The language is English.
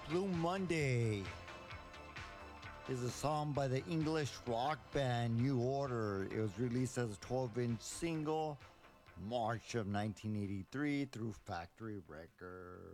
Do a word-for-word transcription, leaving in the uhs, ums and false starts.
Blue Monday is a song by the English rock band New Order. It was released as a twelve-inch single March of nineteen eighty-three through Factory Records.